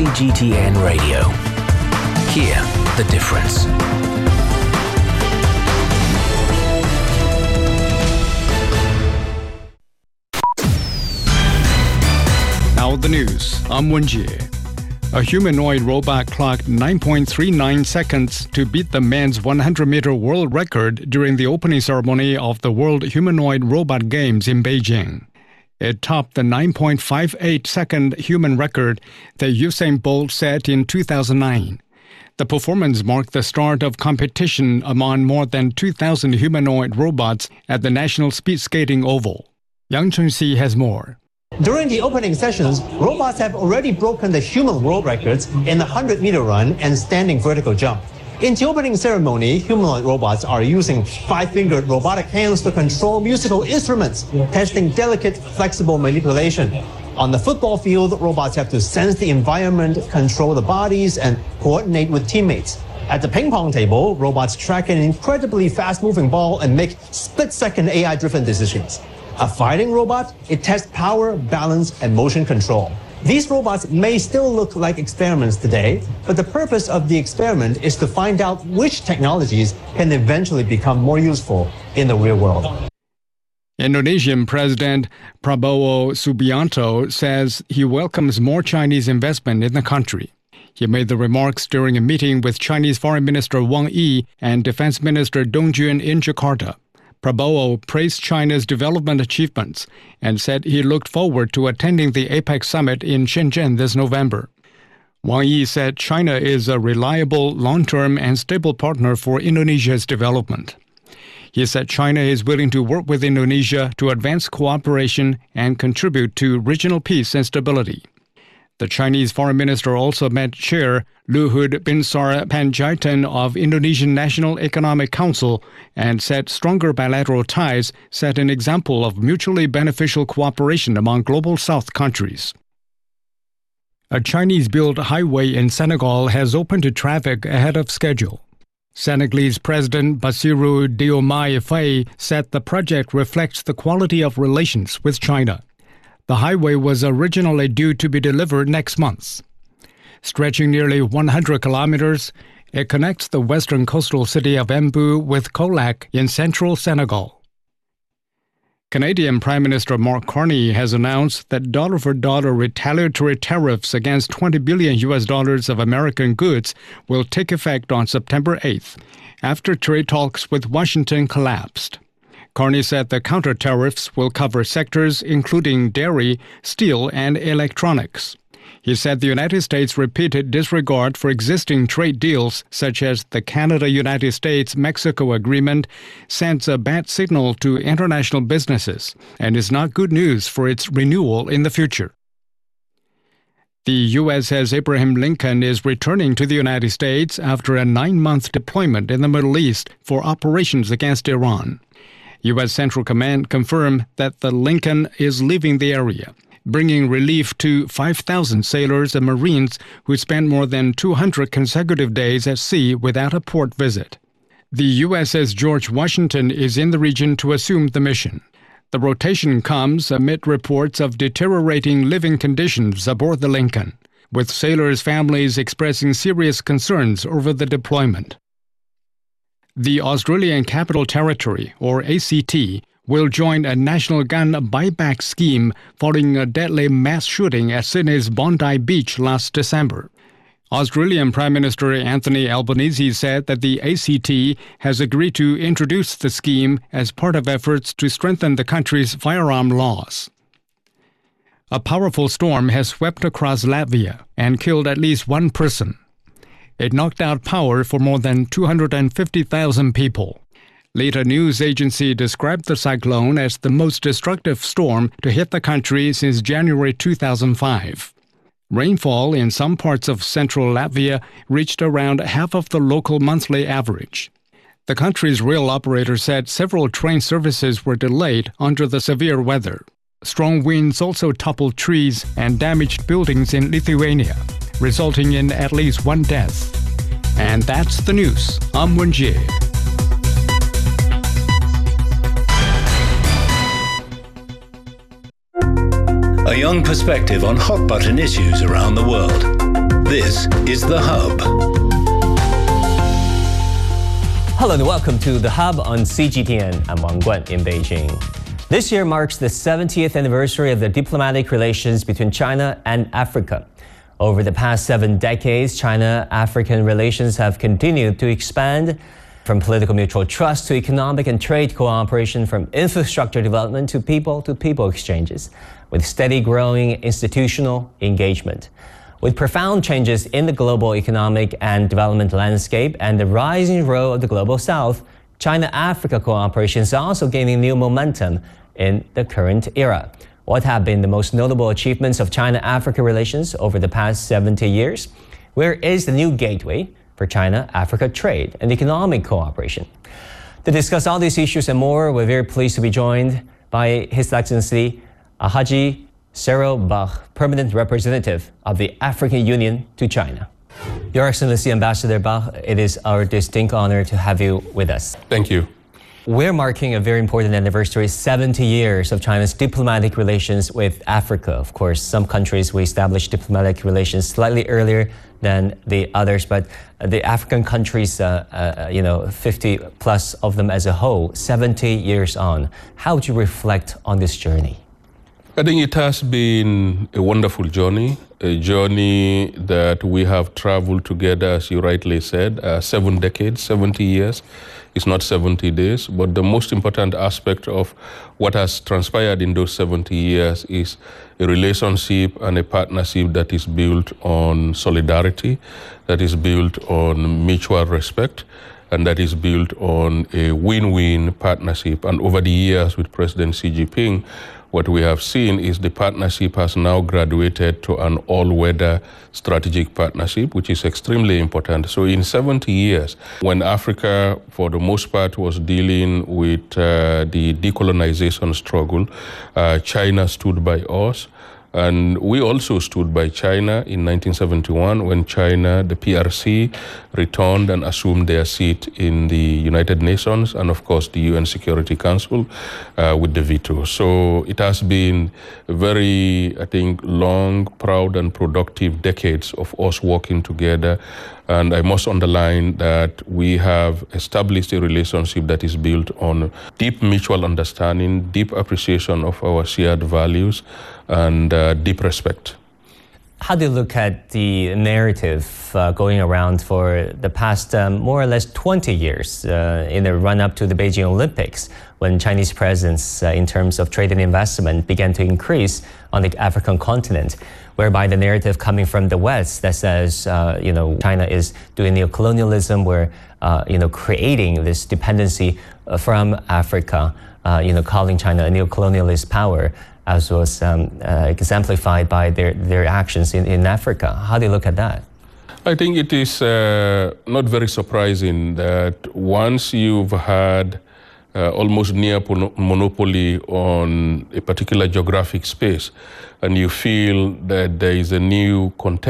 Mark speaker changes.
Speaker 1: CGTN Radio. Hear the difference.
Speaker 2: Now the news. I'm Wenjie. A humanoid robot clocked 9.39 seconds to beat the men's 100-meter world record during the opening ceremony of the World Humanoid Robot Games in Beijing. It topped the 9.58-second human record that Usain Bolt set in 2009. The performance marked the start of competition among more than 2,000 humanoid robots at the National Speed Skating Oval. Yang Chengxi has more.
Speaker 3: During the opening sessions, robots have already broken the human world records in the 100-meter run and standing vertical jump. In the opening ceremony, humanoid robots are using 5-fingered robotic hands to control musical instruments, testing delicate, flexible manipulation. On the football field, robots have to sense the environment, control the bodies, and coordinate with teammates. At the ping pong table, robots track an incredibly fast-moving ball and make split-second AI-driven decisions. A fighting robot, it tests power, balance, and motion control. These robots may still look like experiments today, but the purpose of the experiment is to find out which technologies can eventually become more useful in the real world.
Speaker 2: Indonesian President Prabowo Subianto says he welcomes more Chinese investment in the country. He made the remarks during a meeting with Chinese Foreign Minister Wang Yi and Defense Minister Dong Jun in Jakarta. Prabowo praised China's development achievements and said he looked forward to attending the APEC summit in Shenzhen this November. Wang Yi said China is a reliable, long-term and stable partner for Indonesia's development. He said China is willing to work with Indonesia to advance cooperation and contribute to regional peace and stability. The Chinese foreign minister also met Chair Luhut Binsar Panjaitan of Indonesian National Economic Council and said stronger bilateral ties set an example of mutually beneficial cooperation among Global South countries. A Chinese-built highway in Senegal has opened to traffic ahead of schedule. Senegalese President Bassirou Diomaye Faye said the project reflects the quality of relations with China. The highway was originally due to be delivered next month. Stretching nearly 100 kilometers, it connects the western coastal city of Embu with Colac in central Senegal. Canadian Prime Minister Mark Carney has announced that dollar-for-dollar retaliatory tariffs against $20 billion of American goods will take effect on September 8th, after trade talks with Washington collapsed. Carney said the counter-tariffs will cover sectors including dairy, steel, and electronics. He said the United States' repeated disregard for existing trade deals, such as the Canada-United States-Mexico agreement, sends a bad signal to international businesses and is not good news for its renewal in the future. The U.S. says Abraham Lincoln is returning to the United States after a 9-month deployment in the Middle East for operations against Iran. U.S. Central Command confirmed that the Lincoln is leaving the area, bringing relief to 5,000 sailors and Marines who spent more than 200 consecutive days at sea without a port visit. The USS George Washington is in the region to assume the mission. The rotation comes amid reports of deteriorating living conditions aboard the Lincoln, with sailors' families expressing serious concerns over the deployment. The Australian Capital Territory, or ACT, will join a national gun buyback scheme following a deadly mass shooting at Sydney's Bondi Beach last December. Australian Prime Minister Anthony Albanese said that the ACT has agreed to introduce the scheme as part of efforts to strengthen the country's firearm laws. A powerful storm has swept across Latvia and killed at least one person. It knocked out power for more than 250,000 people. Later news agency described the cyclone as the most destructive storm to hit the country since January 2005. Rainfall in some parts of central Latvia reached around half of the local monthly average. The country's rail operator said several train services were delayed under the severe weather. Strong winds also toppled trees and damaged buildings in Lithuania, resulting in at least one death. And that's the news. I'm Wenjie.
Speaker 1: A young perspective on hot-button issues around the world. This is The Hub.
Speaker 4: Hello and welcome to The Hub on CGTN. I'm Wang Guan in Beijing. This year marks the 70th anniversary of the diplomatic relations between China and Africa. Over the past 7 decades, China-African relations have continued to expand from political mutual trust to economic and trade cooperation, from infrastructure development to people-to-people exchanges, with steady growing institutional engagement. With profound changes in the global economic and development landscape and the rising role of the Global South, China-Africa cooperation is also gaining new momentum in the current era. What have been the most notable achievements of China-Africa relations over the past 70 years? Where is the new gateway for China-Africa trade and economic cooperation? To discuss all these issues and more, we're very pleased to be joined by His Excellency Haji Cyril Bach, Permanent Representative of the African Union to China. Your Excellency Ambassador Bach, it is our distinct honor to have you with us.
Speaker 5: Thank you.
Speaker 4: We're marking a very important anniversary, 70 years of China's diplomatic relations with Africa. Of course, some countries we established diplomatic relations slightly earlier than the others, but the African countries, 50 plus of them as a whole, 70 years on. How would you reflect on this journey?
Speaker 5: I think it has been a wonderful journey, a journey that we have traveled together, as you rightly said, 7 decades, 70 years. It's not 70 days, but the most important aspect of what has transpired in those 70 years is a relationship and a partnership that is built on solidarity, that is built on mutual respect, and that is built on a win-win partnership. And over the years with President Xi Jinping, what we have seen is the partnership has now graduated to an all-weather strategic partnership, which is extremely important. So in 70 years, when Africa, for the most part, was dealing with the decolonization struggle, China stood by us. And we also stood by China in 1971 when China, the PRC, returned and assumed their seat in the United Nations and, of course, the UN Security Council with the veto. So it has been a very, I think, long, proud and productive decades of us working together. And I must underline that we have established a relationship that is built on deep mutual understanding, deep appreciation of our shared values, and deep respect.
Speaker 4: How do you look at the narrative going around for the past more or less 20 years in the run-up to the Beijing Olympics, when Chinese presence in terms of trade and investment began to increase on the African continent, whereby the narrative coming from the West that says, China is doing neocolonialism, we're, creating this dependency from Africa, calling China a neocolonialist power, as was exemplified by their actions in Africa. How do you look at that?
Speaker 5: I think it is not very surprising that once you've had almost near monopoly on a particular geographic space, and you feel that there is a new contest